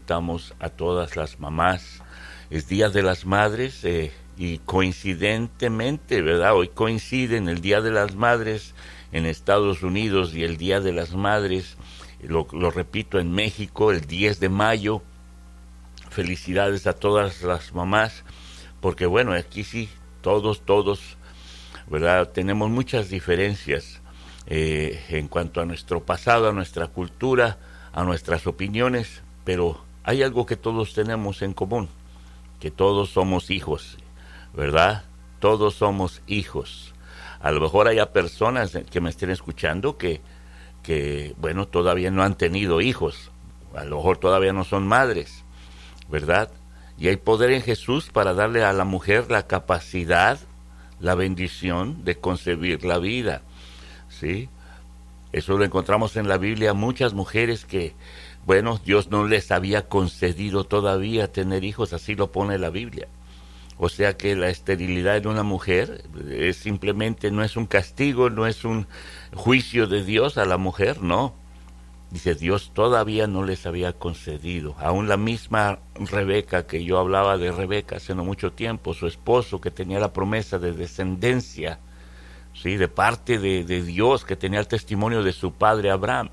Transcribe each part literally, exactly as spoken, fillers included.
felicitamos a todas las mamás. Es Día de las Madres eh, y coincidentemente, ¿verdad? Hoy coinciden el Día de las Madres en Estados Unidos y el Día de las Madres, lo, lo repito, en México, el diez de mayo. Felicidades a todas las mamás, porque bueno, aquí sí, todos, todos, ¿verdad? Tenemos muchas diferencias eh, en cuanto a nuestro pasado, a nuestra cultura, a nuestras opiniones, pero hay algo que todos tenemos en común, que todos somos hijos, ¿verdad? Todos somos hijos. A lo mejor haya personas que me estén escuchando que, que, bueno, todavía no han tenido hijos, a lo mejor todavía no son madres, ¿verdad? Y hay poder en Jesús para darle a la mujer la capacidad, la bendición de concebir la vida, ¿sí? Eso lo encontramos en la Biblia, muchas mujeres que, bueno, Dios no les había concedido todavía tener hijos, así lo pone la Biblia. O sea que la esterilidad en una mujer es simplemente, no es un castigo, no es un juicio de Dios a la mujer, no. Dice, Dios todavía no les había concedido. Aún la misma Rebeca, que yo hablaba de Rebeca hace no mucho tiempo, su esposo que tenía la promesa de descendencia, ¿sí? De parte de, de Dios, que tenía el testimonio de su padre Abraham.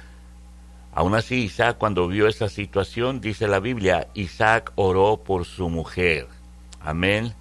Aún así, Isaac, cuando vio esa situación, dice la Biblia, Isaac oró por su mujer. Amén.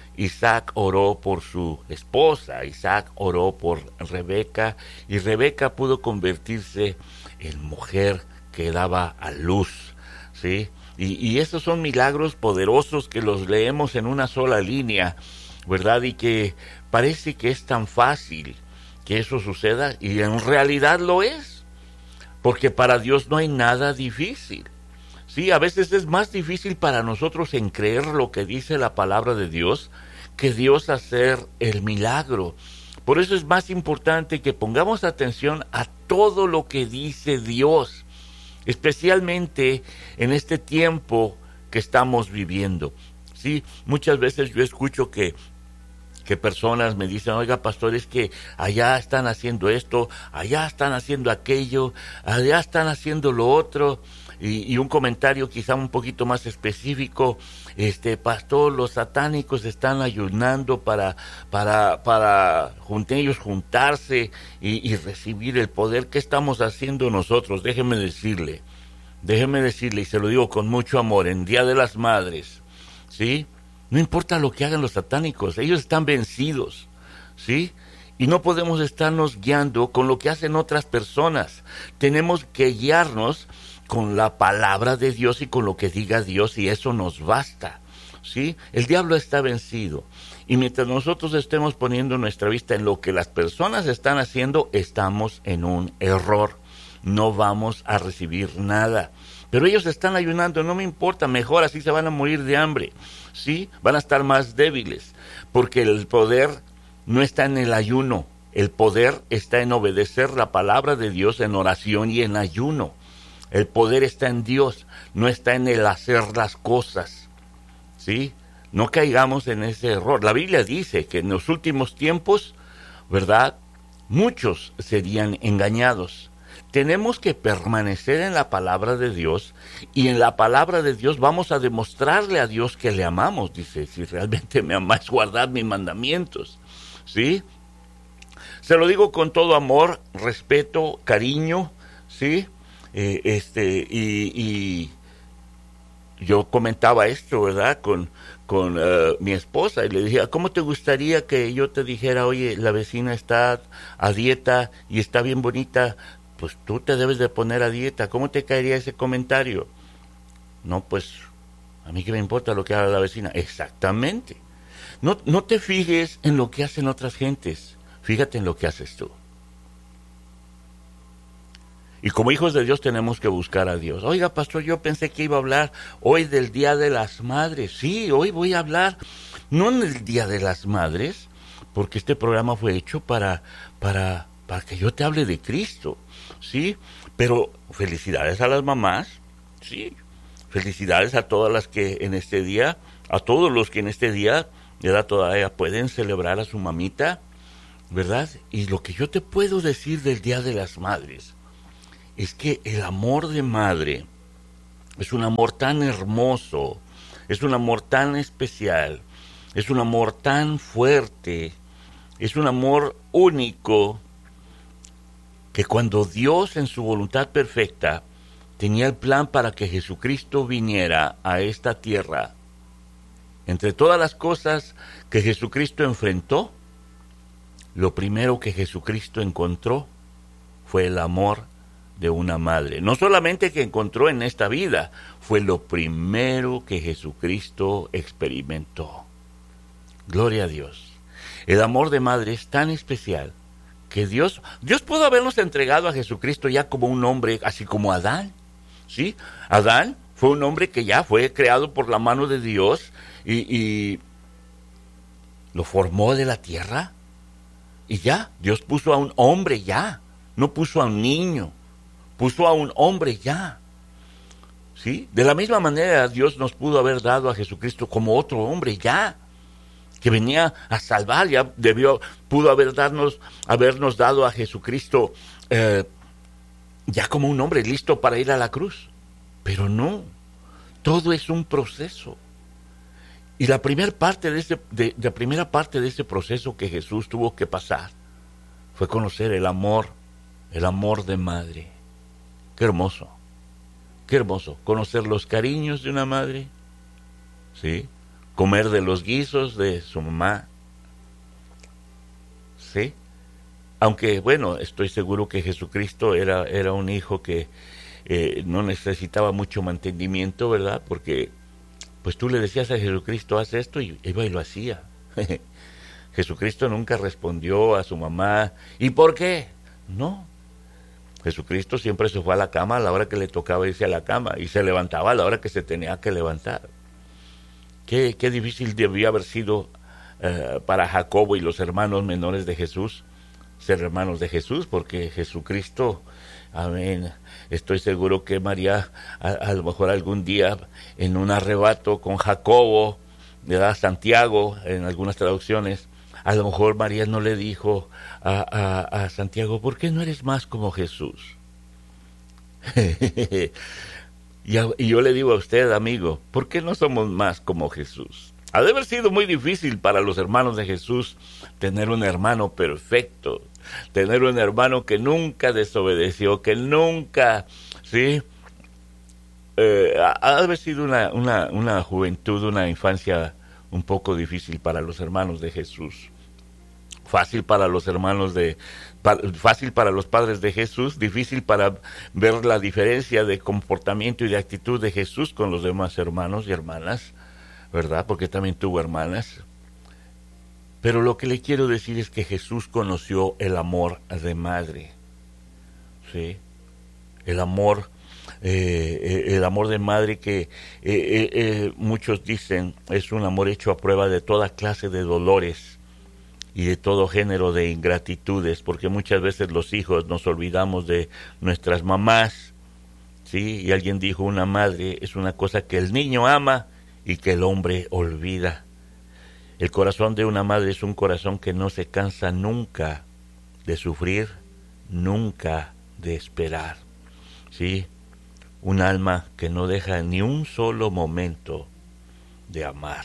Isaac oró por su esposa, Isaac oró por Rebeca, y Rebeca pudo convertirse en mujer que daba a luz, ¿sí? Y, y esos son milagros poderosos que los leemos en una sola línea, ¿verdad? Y que parece que es tan fácil que eso suceda, y en realidad lo es, porque para Dios no hay nada difícil. Sí, a veces es más difícil para nosotros en creer lo que dice la palabra de Dios que Dios hacer el milagro. Por eso es más importante que pongamos atención a todo lo que dice Dios, especialmente en este tiempo que estamos viviendo. Sí, muchas veces yo escucho que que personas me dicen, oiga, pastor, es que allá están haciendo esto, allá están haciendo aquello, allá están haciendo lo otro. Y, y un comentario quizá un poquito más específico, este pastor, los satánicos están ayunando para para para juntar ellos juntarse y, y recibir el poder. ¿Qué estamos haciendo nosotros? Déjeme decirle, déjeme decirle, y se lo digo con mucho amor, en Día de las Madres, ¿sí? No importa lo que hagan los satánicos, ellos están vencidos, ¿sí? Y no podemos estarnos guiando con lo que hacen otras personas. Tenemos que guiarnos con la palabra de Dios y con lo que diga Dios, y eso nos basta, ¿sí? El diablo está vencido, y mientras nosotros estemos poniendo nuestra vista en lo que las personas están haciendo, estamos en un error, no vamos a recibir nada. Pero ellos están ayunando, no me importa, mejor, así se van a morir de hambre, ¿sí? Van a estar más débiles, porque el poder no está en el ayuno, el poder está en obedecer la palabra de Dios en oración y en ayuno. El poder está en Dios, no está en el hacer las cosas, ¿sí? No caigamos en ese error. La Biblia dice que en los últimos tiempos, ¿verdad?, muchos serían engañados. Tenemos que permanecer en la palabra de Dios, y en la palabra de Dios vamos a demostrarle a Dios que le amamos. Dice, si realmente me amáis, guardad mis mandamientos, ¿sí? Se lo digo con todo amor, respeto, cariño, ¿sí? Eh, este, y, y yo comentaba esto, ¿verdad?, con, con uh, mi esposa, y le dije, ¿cómo te gustaría que yo te dijera, oye, la vecina está a dieta y está bien bonita? Pues tú te debes de poner a dieta. ¿Cómo te caería ese comentario? No, pues, a mí qué me importa lo que haga la vecina. Exactamente. No, no te fijes en lo que hacen otras gentes, fíjate en lo que haces tú. Y como hijos de Dios tenemos que buscar a Dios. Oiga, pastor, yo pensé que iba a hablar hoy del Día de las Madres. Sí, hoy voy a hablar, no en el Día de las Madres, porque este programa fue hecho para, para, para que yo te hable de Cristo, ¿sí? Pero felicidades a las mamás, sí. Felicidades a todas las que en este día, a todos los que en este día, ¿verdad?, todavía pueden celebrar a su mamita, ¿verdad? Y lo que yo te puedo decir del Día de las Madres es que el amor de madre Es un amor tan hermoso, es un amor tan especial, es un amor tan fuerte, es un amor único, que cuando Dios en su voluntad perfecta tenía el plan para que Jesucristo viniera a esta tierra, entre todas las cosas que Jesucristo enfrentó, lo primero que Jesucristo encontró fue el amor de una madre. No solamente que encontró en esta vida, fue lo primero que Jesucristo experimentó. Gloria a Dios. El amor de madre es tan especial que Dios, Dios pudo habernos entregado a Jesucristo ya como un hombre, así como Adán, ¿sí? Adán fue un hombre que ya fue creado por la mano de Dios y, y lo formó de la tierra y ya, Dios puso a un hombre ya, no puso a un niño, puso a un hombre ya, ¿sí? De la misma manera Dios nos pudo haber dado a Jesucristo como otro hombre ya, que venía a salvar, ya debió, pudo haber darnos, habernos dado a Jesucristo eh, ya como un hombre listo para ir a la cruz. Pero no, todo es un proceso. Y la primera parte de ese, de, la primera parte de ese proceso que Jesús tuvo que pasar fue conocer el amor, el amor de madre. Qué hermoso, qué hermoso, conocer los cariños de una madre, ¿sí? Comer de los guisos de su mamá, ¿sí? Aunque, bueno, estoy seguro que Jesucristo era, era un hijo que eh, no necesitaba mucho mantenimiento, ¿verdad? Porque, pues tú le decías a Jesucristo, haz esto, y iba y lo hacía. Jesucristo nunca respondió a su mamá, ¿y por qué? No. Jesucristo siempre se fue a la cama a la hora que le tocaba irse a la cama, y se levantaba a la hora que se tenía que levantar. Qué, qué difícil debió haber sido uh, para Jacobo y los hermanos menores de Jesús ser hermanos de Jesús, porque Jesucristo, amén, estoy seguro que María a, a lo mejor algún día en un arrebato con Jacobo, ¿verdad? Santiago, en algunas traducciones, a lo mejor María no le dijo a, a, a Santiago, ¿por qué no eres más como Jesús? Y, a, y yo le digo a usted, amigo, ¿por qué no somos más como Jesús? Ha de haber sido muy difícil para los hermanos de Jesús tener un hermano perfecto, tener un hermano que nunca desobedeció, que nunca, ¿sí? Eh, ha, ha de haber sido una, una, una juventud, una infancia un poco difícil para los hermanos de Jesús. Fácil para los hermanos de... fácil para los padres de Jesús, difícil para ver la diferencia de comportamiento y de actitud de Jesús con los demás hermanos y hermanas, ¿verdad? Porque también tuvo hermanas. Pero lo que le quiero decir es que Jesús conoció el amor de madre, ¿sí? El amor, eh, el amor de madre que eh, eh, eh, muchos dicen es un amor hecho a prueba de toda clase de dolores y de todo género de ingratitudes, porque muchas veces los hijos nos olvidamos de nuestras mamás, ¿sí? Y alguien dijo, una madre es una cosa que el niño ama y que el hombre olvida. El corazón de una madre es un corazón que no se cansa nunca de sufrir, nunca de esperar, ¿sí? Un alma que no deja ni un solo momento de amar.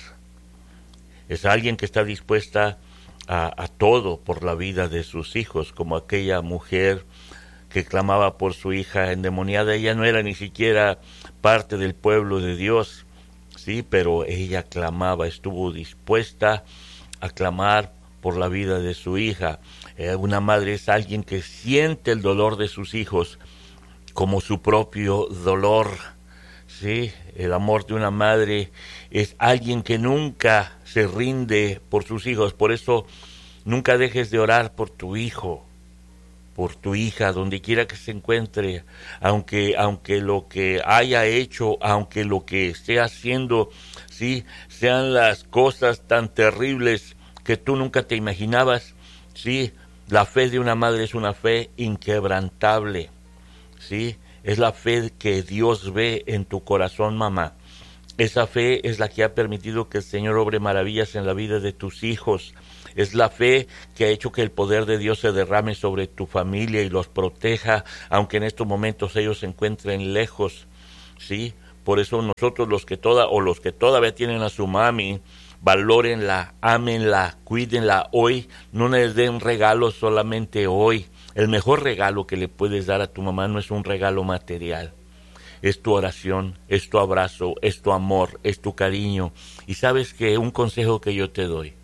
Es alguien que está dispuesta A, a todo por la vida de sus hijos, como aquella mujer que clamaba por su hija endemoniada. Ella no era ni siquiera parte del pueblo de Dios, sí, pero ella clamaba, estuvo dispuesta a clamar por la vida de su hija. Eh, una madre es alguien que siente el dolor de sus hijos como su propio dolor, sí. El amor de una madre es alguien que nunca se rinde por sus hijos. Por eso nunca dejes de orar por tu hijo, por tu hija, donde quiera que se encuentre, aunque aunque lo que haya hecho, aunque lo que esté haciendo, sí, sean las cosas tan terribles que tú nunca te imaginabas, sí. La fe de una madre es una fe inquebrantable, sí. Es la fe que Dios ve en tu corazón, mamá. Esa fe es la que ha permitido que el Señor obre maravillas en la vida de tus hijos. Es la fe que ha hecho que el poder de Dios se derrame sobre tu familia y los proteja, aunque en estos momentos ellos se encuentren lejos, ¿sí? Por eso nosotros los que toda o los que todavía tienen a su mami, valórenla, ámenla, cuídenla hoy, no les den regalos solamente hoy. El mejor regalo que le puedes dar a tu mamá no es un regalo material. Es tu oración, es tu abrazo, es tu amor, es tu cariño. Y sabes que un consejo que yo te doy,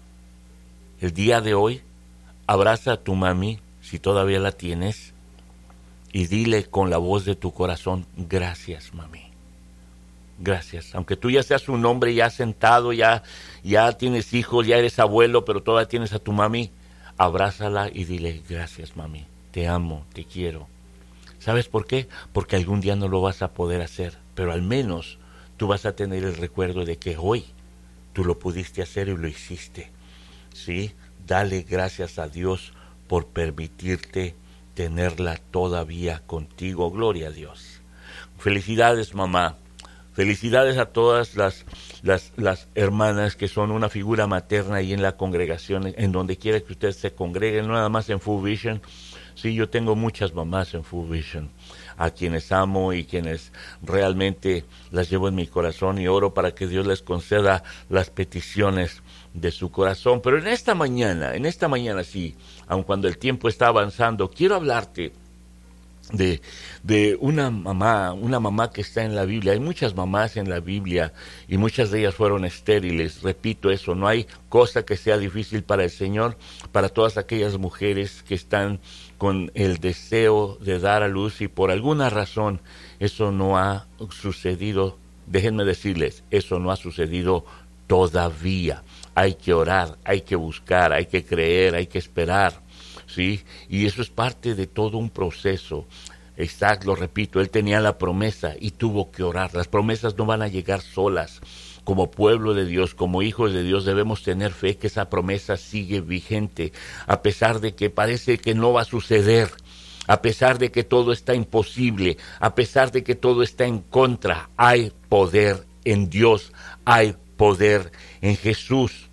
el día de hoy, abraza a tu mami, si todavía la tienes, y dile con la voz de tu corazón, gracias mami, gracias. Aunque tú ya seas un hombre ya sentado, ya, ya tienes hijos, ya eres abuelo, pero todavía tienes a tu mami, abrázala y dile, gracias mami, te amo, te quiero. ¿Sabes por qué? Porque algún día no lo vas a poder hacer, pero al menos tú vas a tener el recuerdo de que hoy tú lo pudiste hacer y lo hiciste. ¿Sí? Dale gracias a Dios por permitirte tenerla todavía contigo. Gloria a Dios. Felicidades, mamá. Felicidades a todas las, las, las hermanas que son una figura materna ahí en la congregación, en donde quiera que ustedes se congreguen, no nada más en Full Vision. Sí, yo tengo muchas mamás en Full Vision, a quienes amo y quienes realmente las llevo en mi corazón y oro para que Dios les conceda las peticiones de su corazón. Pero en esta mañana, en esta mañana sí, aun cuando el tiempo está avanzando, quiero hablarte de, de una mamá, una mamá que está en la Biblia. Hay muchas mamás en la Biblia y muchas de ellas fueron estériles. Repito eso, no hay cosa que sea difícil para el Señor, para todas aquellas mujeres que están con el deseo de dar a luz y por alguna razón eso no ha sucedido. Déjenme decirles, eso no ha sucedido todavía. Hay que orar, hay que buscar, hay que creer, hay que esperar, ¿sí? Y eso es parte de todo un proceso. Isaac, lo repito, él tenía la promesa y tuvo que orar. Las promesas no van a llegar solas. Como pueblo de Dios, como hijos de Dios, debemos tener fe que esa promesa sigue vigente, a pesar de que parece que no va a suceder, a pesar de que todo está imposible, a pesar de que todo está en contra. Hay poder en Dios, hay poder en Jesús.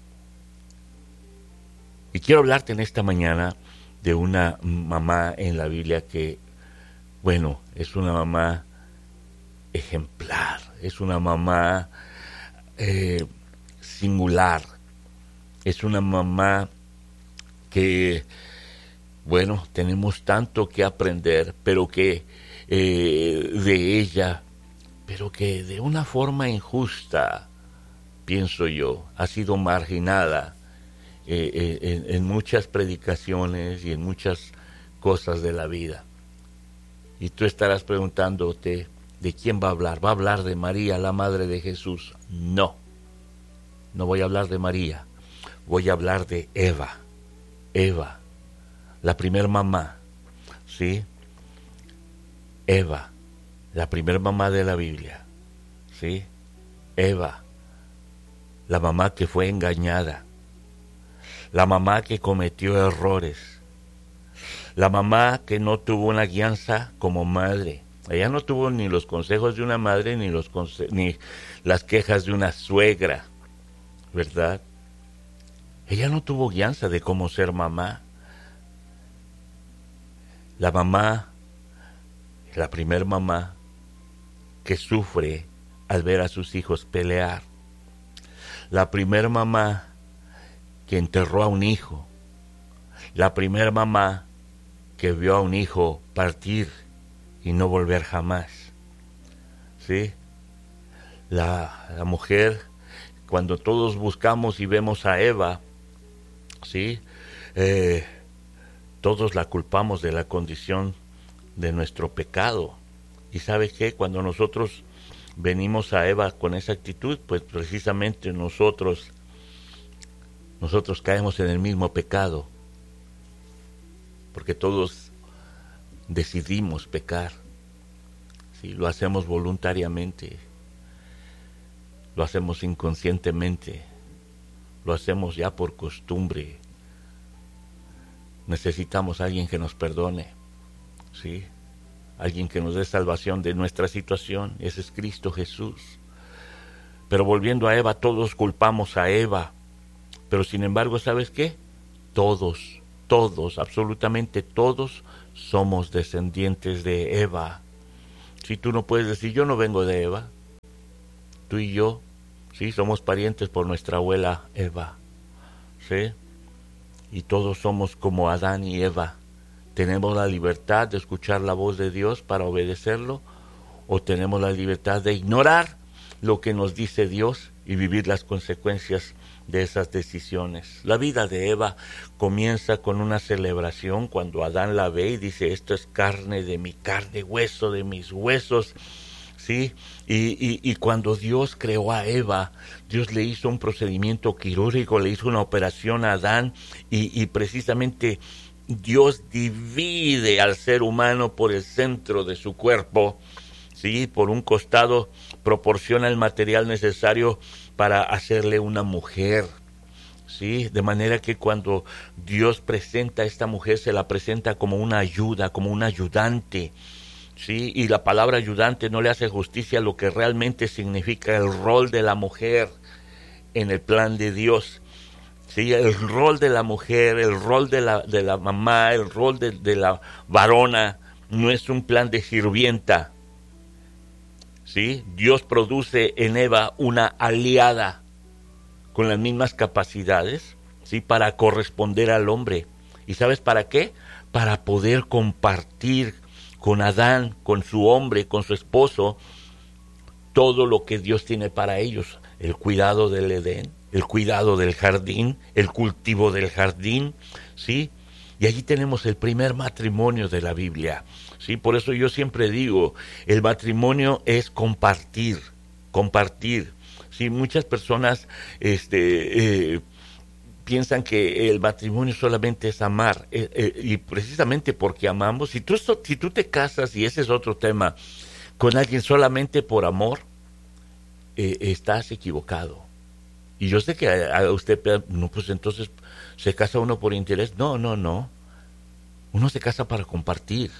Y quiero hablarte en esta mañana de una mamá en la Biblia que, bueno, es una mamá ejemplar, es una mamá eh, singular, es una mamá que, bueno, tenemos tanto que aprender, pero que eh, de ella, pero que de una forma injusta, pienso yo, ha sido marginada eh, eh, en, en muchas predicaciones y en muchas cosas de la vida. Y tú estarás preguntándote, ¿de quién va a hablar? ¿Va a hablar de María, la madre de Jesús? No, no voy a hablar de María, voy a hablar de Eva, Eva, la primer mamá, ¿sí? Eva, la primer mamá de la Biblia, ¿sí? Eva, la mamá que fue engañada, la mamá que cometió errores, la mamá que no tuvo una guianza como madre. Ella no tuvo ni los consejos de una madre ni los conse- ni las quejas de una suegra, ¿verdad? Ella no tuvo guianza de cómo ser mamá. La mamá, la primer mamá que sufre al ver a sus hijos pelear. La primer mamá que enterró a un hijo. La primer mamá que vio a un hijo partir y no volver jamás, ¿sí? La, la mujer, cuando todos buscamos y vemos a Eva, ¿sí? Eh, todos la culpamos de la condición de nuestro pecado. ¿Y sabe qué? Cuando nosotros venimos a Eva con esa actitud, pues precisamente nosotros, nosotros caemos en el mismo pecado, porque todos decidimos pecar, ¿sí? Lo hacemos voluntariamente, lo hacemos inconscientemente, lo hacemos ya por costumbre. Necesitamos a alguien que nos perdone, ¿sí? Alguien que nos dé salvación de nuestra situación. Ese es Cristo Jesús. Pero volviendo a Eva, todos culpamos a Eva, pero sin embargo, ¿sabes qué? Todos, todos, absolutamente todos somos descendientes de Eva. Si tú no puedes decir, yo no vengo de Eva, tú y yo, sí, somos parientes por nuestra abuela Eva, ¿sí? Y todos somos como Adán y Eva. ¿Tenemos la libertad de escuchar la voz de Dios para obedecerlo? ¿O tenemos la libertad de ignorar lo que nos dice Dios y vivir las consecuencias de esas decisiones? La vida de Eva comienza con una celebración cuando Adán la ve y dice, esto es carne de mi carne, hueso de mis huesos, ¿sí? Y, y, y cuando Dios creó a Eva, Dios le hizo un procedimiento quirúrgico, le hizo una operación a Adán y, y precisamente Dios divide al ser humano por el centro de su cuerpo, ¿sí? Por un costado proporciona el material necesario para hacerle una mujer, ¿sí? De manera que cuando Dios presenta a esta mujer, se la presenta como una ayuda, como un ayudante, ¿sí? Y la palabra ayudante no le hace justicia a lo que realmente significa el rol de la mujer en el plan de Dios. Sí, el rol de la mujer, el rol de la, de la mamá, el rol de, de la varona, no es un plan de sirvienta. ¿Sí? Dios produce en Eva una aliada con las mismas capacidades, ¿sí? Para corresponder al hombre. ¿Y sabes para qué? Para poder compartir con Adán, con su hombre, con su esposo, todo lo que Dios tiene para ellos. El cuidado del Edén, el cuidado del jardín, el cultivo del jardín, ¿sí? Y allí tenemos el primer matrimonio de la Biblia, ¿sí? Por eso yo siempre digo, el matrimonio es compartir, compartir, ¿sí? Muchas personas este, eh, piensan que el matrimonio solamente es amar, eh, eh, y precisamente porque amamos, si tú, si tú te casas, y ese es otro tema, con alguien solamente por amor, eh, estás equivocado. Y yo sé que a, a usted, no, pues entonces se casa uno por interés. No, no, no. Uno se casa para compartir.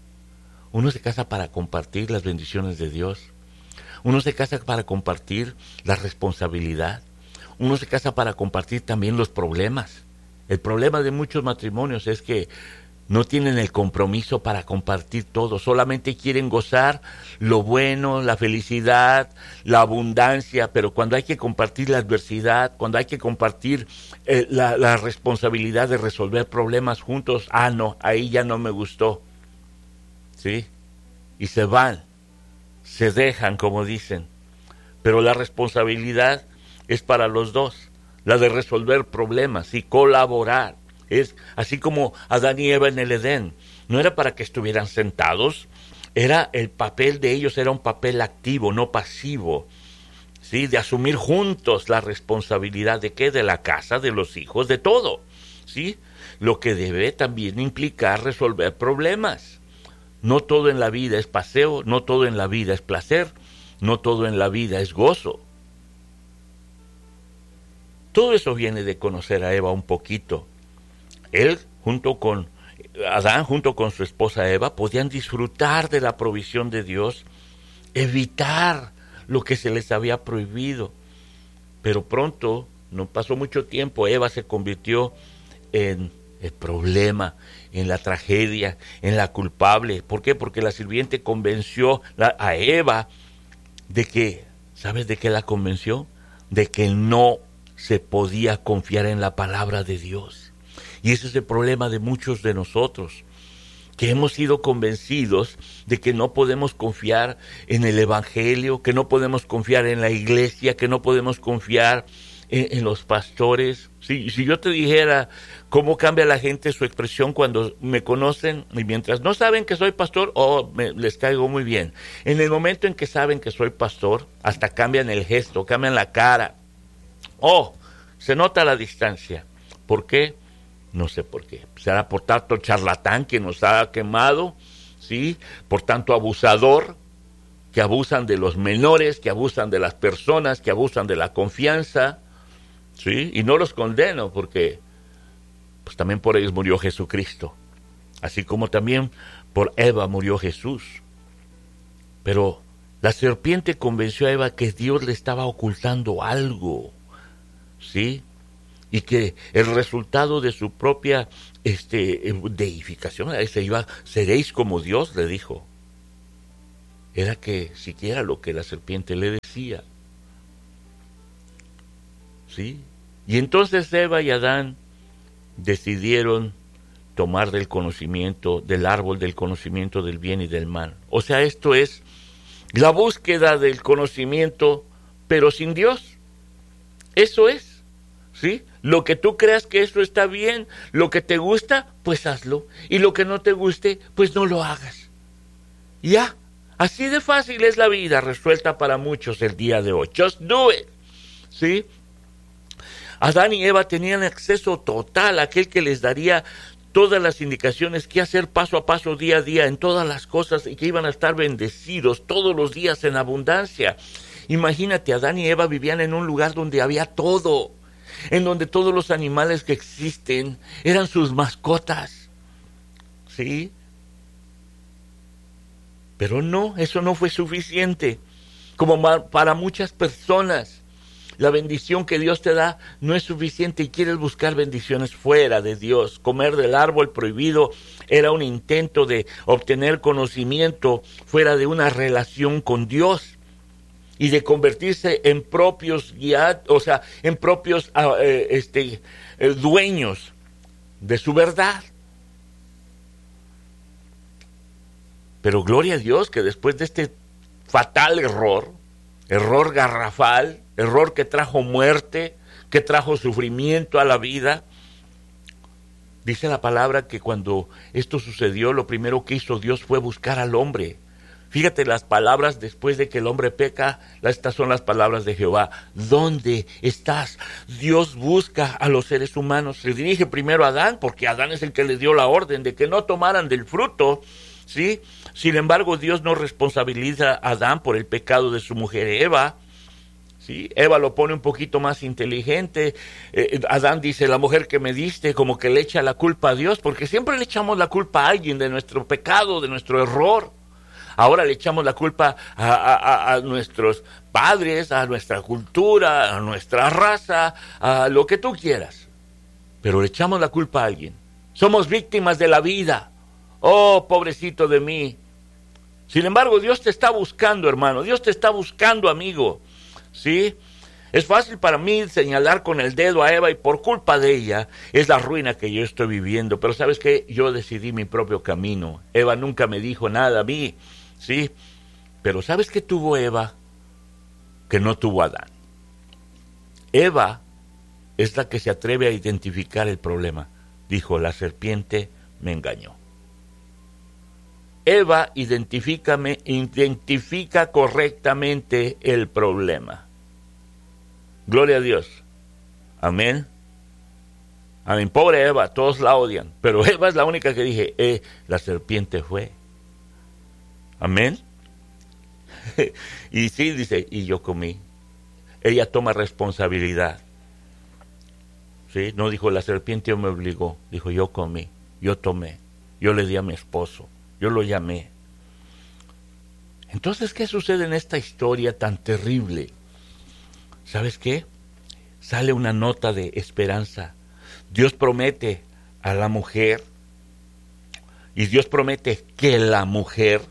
Uno se casa para compartir las bendiciones de Dios. Uno se casa para compartir la responsabilidad. Uno se casa para compartir también los problemas. El problema de muchos matrimonios es que no tienen el compromiso para compartir todo, solamente quieren gozar lo bueno, la felicidad, la abundancia, pero cuando hay que compartir la adversidad, cuando hay que compartir eh, la, la responsabilidad de resolver problemas juntos, ah no, ahí ya no me gustó, ¿sí? Y se van, se dejan, como dicen, pero la responsabilidad es para los dos, la de resolver problemas y colaborar. Es así como Adán y Eva en el Edén. No era para que estuvieran sentados, era el papel de ellos, era un papel activo, no pasivo, ¿sí? De asumir juntos la responsabilidad de qué, de la casa, de los hijos, de todo, ¿sí? Lo que debe también implicar resolver problemas. No todo en la vida es paseo, no todo en la vida es placer, no todo en la vida es gozo. Todo eso viene de conocer a Eva un poquito. Él, junto con Adán, junto con su esposa Eva, podían disfrutar de la provisión de Dios, evitar lo que se les había prohibido. Pero pronto, no pasó mucho tiempo, Eva se convirtió en el problema, en la tragedia, en la culpable. ¿Por qué? Porque la sirviente convenció a Eva de que, ¿sabes de qué la convenció? De que no se podía confiar en la palabra de Dios. Y ese es el problema de muchos de nosotros, que hemos sido convencidos de que no podemos confiar en el Evangelio, que no podemos confiar en la iglesia, que no podemos confiar en, en los pastores. Si, si yo te dijera cómo cambia la gente su expresión cuando me conocen, y mientras no saben que soy pastor, oh, me, les caigo muy bien. En el momento en que saben que soy pastor, hasta cambian el gesto, cambian la cara. Oh, se nota la distancia. ¿Por qué? No sé por qué. Será por tanto charlatán que nos ha quemado, ¿sí? Por tanto abusador, que abusan de los menores, que abusan de las personas, que abusan de la confianza, ¿sí? Y no los condeno porque pues también por ellos murió Jesucristo. Así como también por Eva murió Jesús. Pero la serpiente convenció a Eva que Dios le estaba ocultando algo, ¿sí? Y que el resultado de su propia este, deificación, se iba, seréis como Dios, le dijo. era que siquiera lo que la serpiente le decía. ¿Sí? Y entonces Eva y Adán decidieron tomar del conocimiento, del árbol del conocimiento del bien y del mal. O sea, esto es la búsqueda del conocimiento, pero sin Dios. Eso es, ¿sí? Lo que tú creas que eso está bien, lo que te gusta, pues hazlo. Y lo que no te guste, pues no lo hagas. Ya, así de fácil es la vida resuelta para muchos el día de hoy. Just do it, ¿sí? Adán y Eva tenían acceso total a aquel que les daría todas las indicaciones que hacer paso a paso, día a día, en todas las cosas, y que iban a estar bendecidos todos los días en abundancia. Imagínate, Adán y Eva vivían en un lugar donde había todo, en donde todos los animales que existen eran sus mascotas, ¿sí? Pero no, eso no fue suficiente. Como para muchas personas, la bendición que Dios te da no es suficiente y quieres buscar bendiciones fuera de Dios. Comer del árbol prohibido era un intento de obtener conocimiento fuera de una relación con Dios y de convertirse en propios guiados, o sea, en propios eh, este, eh, dueños de su verdad. Pero gloria a Dios que después de este fatal error, error garrafal, error que trajo muerte, que trajo sufrimiento a la vida, dice la palabra que cuando esto sucedió, lo primero que hizo Dios fue buscar al hombre. Fíjate las palabras después de que el hombre peca, estas son las palabras de Jehová. ¿Dónde estás? Dios busca a los seres humanos. Se dirige primero a Adán, porque Adán es el que le dio la orden de que no tomaran del fruto, ¿sí? Sin embargo, Dios no responsabiliza a Adán por el pecado de su mujer Eva, ¿sí? Eva lo pone un poquito más inteligente. Eh, Adán dice, la mujer que me diste, como que le echa la culpa a Dios, porque siempre le echamos la culpa a alguien de nuestro pecado, de nuestro error. Ahora le echamos la culpa a, a, a nuestros padres, a nuestra cultura, a nuestra raza, a lo que tú quieras. Pero le echamos la culpa a alguien. Somos víctimas de la vida. Oh, pobrecito de mí. Sin embargo, Dios te está buscando, hermano. Dios te está buscando, amigo. ¿Sí? Es fácil para mí señalar con el dedo a Eva y por culpa de ella es la ruina que yo estoy viviendo. Pero ¿sabes qué? Yo decidí mi propio camino. Eva nunca me dijo nada a mí. ¿Sí? Pero ¿sabes qué tuvo Eva que no tuvo Adán? Eva es la que se atreve a identificar el problema. Dijo, la serpiente me engañó. Eva identifica, identifica correctamente el problema. Gloria a Dios. Amén. Amén. Pobre Eva, todos la odian. Pero Eva es la única que dije, eh, la serpiente fue. Amén. Y sí, dice, y yo comí. Ella toma responsabilidad. ¿Sí? No dijo, la serpiente me obligó. Dijo, yo comí, yo tomé. Yo le di a mi esposo. Yo lo llamé. Entonces, ¿qué sucede en esta historia tan terrible? ¿Sabes qué? Sale una nota de esperanza. Dios promete a la mujer, y Dios promete que la mujer,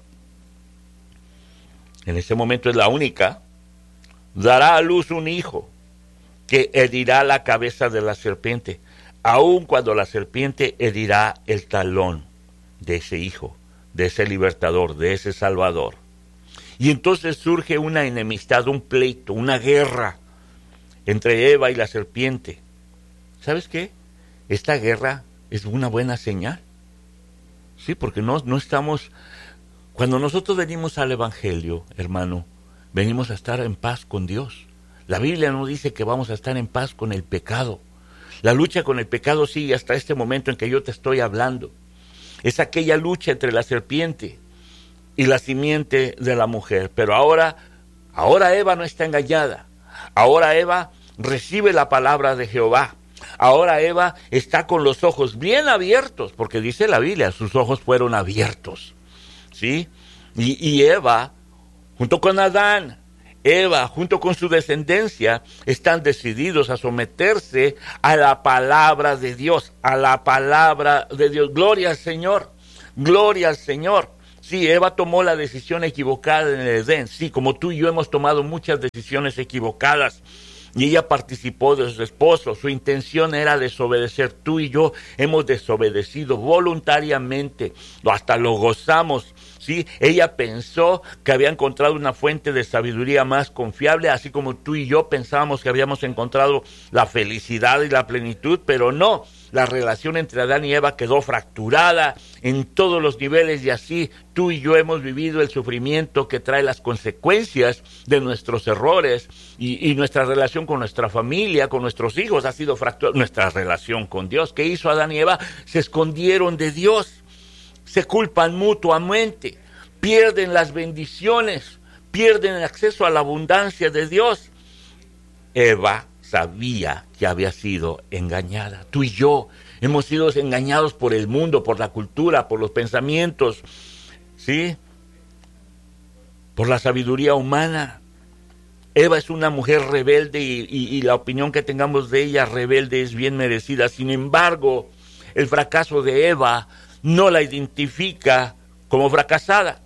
en ese momento es la única, dará a luz un hijo que herirá la cabeza de la serpiente, aun cuando la serpiente herirá el talón de ese hijo, de ese libertador, de ese salvador. Y entonces surge una enemistad, un pleito, una guerra entre Eva y la serpiente. ¿Sabes qué? Esta guerra es una buena señal. Sí, porque no, no estamos... Cuando nosotros venimos al Evangelio, hermano, venimos a estar en paz con Dios. La Biblia no dice que vamos a estar en paz con el pecado. La lucha con el pecado sigue hasta este momento en que yo te estoy hablando. Es aquella lucha entre la serpiente y la simiente de la mujer. Pero ahora, ahora Eva no está engañada. Ahora Eva recibe la palabra de Jehová. Ahora Eva está con los ojos bien abiertos, porque dice la Biblia, sus ojos fueron abiertos. ¿Sí? Y, y Eva, junto con Adán, Eva, junto con su descendencia, están decididos a someterse a la palabra de Dios, a la palabra de Dios. Gloria al Señor, gloria al Señor. Sí, Eva tomó la decisión equivocada en el Edén. Sí, como tú y yo hemos tomado muchas decisiones equivocadas. Y ella participó de su esposo. Su intención era desobedecer. Tú y yo hemos desobedecido voluntariamente. Hasta lo gozamos. ¿Sí? Ella pensó que había encontrado una fuente de sabiduría más confiable, así como tú y yo pensábamos que habíamos encontrado la felicidad y la plenitud, pero no. La relación entre Adán y Eva quedó fracturada en todos los niveles y así tú y yo hemos vivido el sufrimiento que trae las consecuencias de nuestros errores y, y nuestra relación con nuestra familia, con nuestros hijos ha sido fracturada. Nuestra relación con Dios. ¿Qué hizo Adán y Eva? Se escondieron de Dios. Se culpan mutuamente, pierden las bendiciones, pierden el acceso a la abundancia de Dios. Eva sabía que había sido engañada. Tú y yo hemos sido engañados por el mundo, por la cultura, por los pensamientos, ¿sí? Por la sabiduría humana. Eva es una mujer rebelde y, y, y la opinión que tengamos de ella rebelde es bien merecida. Sin embargo, el fracaso de Eva no la identifica como fracasada.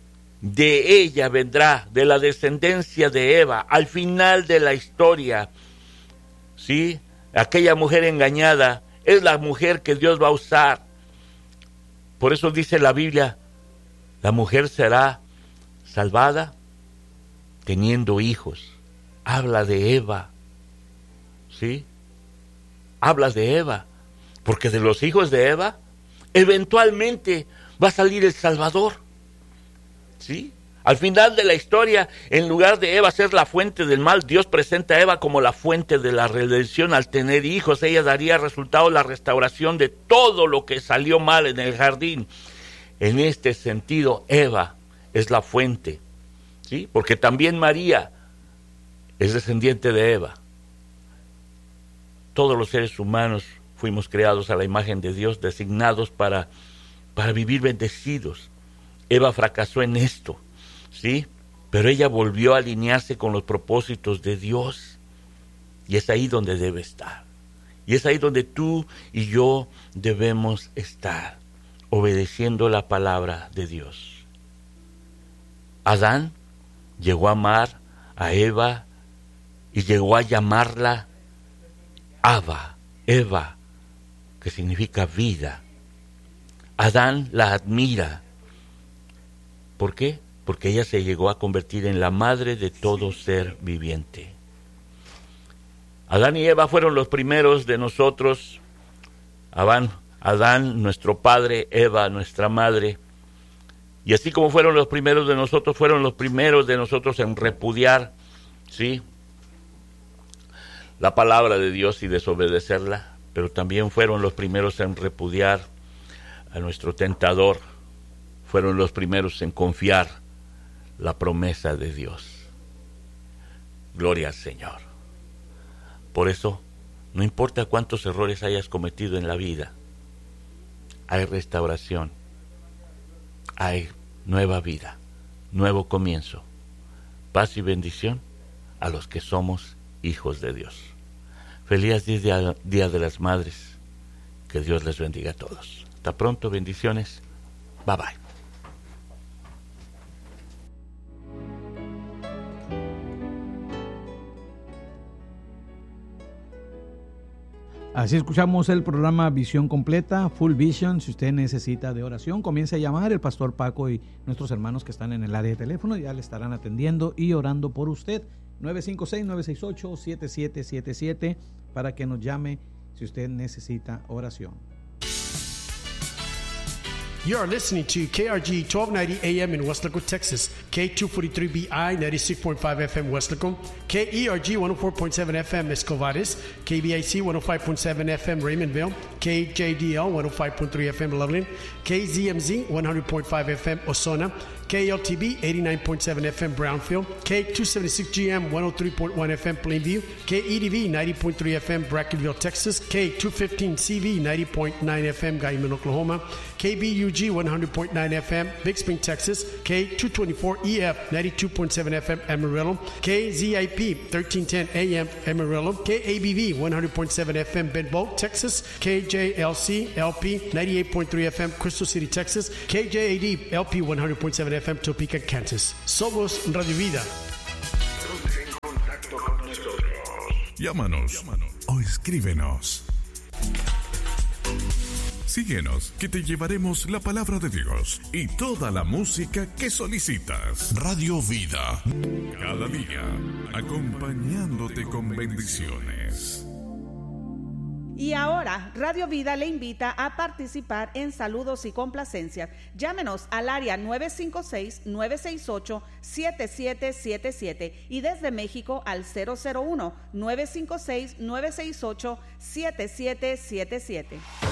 De ella vendrá, de la descendencia de Eva, al final de la historia, ¿sí? Aquella mujer engañada es la mujer que Dios va a usar. Por eso dice la Biblia, la mujer será salvada teniendo hijos. Habla de Eva, ¿sí? Habla de Eva, porque de los hijos de Eva eventualmente va a salir el Salvador, ¿sí? Al final de la historia, en lugar de Eva ser la fuente del mal, Dios presenta a Eva como la fuente de la redención. Al tener hijos, ella daría resultado la restauración de todo lo que salió mal en el jardín. En este sentido, Eva es la fuente, ¿sí? Porque también María es descendiente de Eva. Todos los seres humanos fuimos creados a la imagen de Dios, designados para, para vivir bendecidos. Eva fracasó en esto, ¿sí? Pero ella volvió a alinearse con los propósitos de Dios. Y es ahí donde debe estar. Y es ahí donde tú y yo debemos estar, obedeciendo la palabra de Dios. Adán llegó a amar a Eva y llegó a llamarla Abba, Eva, que significa vida. Adán la admira. ¿Por qué? Porque ella se llegó a convertir en la madre de todo ser viviente. Adán y Eva fueron los primeros de nosotros. Adán, Adán, nuestro padre, Eva, nuestra madre. Y así como fueron los primeros de nosotros, fueron los primeros de nosotros en repudiar, ¿sí?, la palabra de Dios y desobedecerla, pero también fueron los primeros en repudiar a nuestro tentador, fueron los primeros en confiar la promesa de Dios. Gloria al Señor. Por eso, no importa cuántos errores hayas cometido en la vida, hay restauración, hay nueva vida, nuevo comienzo, paz y bendición a los que somos hijos de Dios. Feliz día, día de las Madres. Que Dios les bendiga a todos. Hasta pronto, bendiciones. Bye bye. Así escuchamos el programa Visión Completa, Full Vision. Si usted necesita de oración, comience a llamar. El pastor Paco y nuestros hermanos que están en el área de teléfono ya le estarán atendiendo y orando por usted. nueve cinco seis, nueve seis ocho, siete siete siete siete para que nos llame si usted necesita oración. You are listening to K R G twelve ninety A M in Weslaco, Texas, K two forty-three B I ninety-six point five F M Weslaco, K E R G one oh four point seven F M Escovares, K B I C one oh five point seven F M Raymondville, K J D L one oh five point three F M Loveland, K Z M Z one hundred point five F M Osona, K L T B eighty-nine point seven F M Brownfield, K two seventy-six G M one oh three point one F M Plainview, K E D V ninety point three F M Brackenville, Texas, K two fifteen C V ninety point nine F M Guyman, Oklahoma, K B U G one hundred point nine F M Big Spring, Texas, K two twenty-four E F ninety-two point seven F M Amarillo, K Z I P thirteen ten A M Amarillo, K A B V one hundred point seven F M Benbow, Texas, K J L C L P ninety-eight point three F M Crystal City, Texas, K J A D L P one hundred point seven F M Topeka, Kansas. Somos Radio Vida. Ponte en contacto con nosotros. Llámanos, Llámanos o escríbenos. Síguenos, que te llevaremos la palabra de Dios y toda la música que solicitas. Radio Vida, cada día, acompañándote con bendiciones. Y ahora, Radio Vida le invita a participar en saludos y complacencias. Llámenos al área nueve cinco seis, nueve seis ocho, siete siete siete siete y desde México al cero cero uno, nueve cinco seis, nueve seis ocho, siete siete siete siete.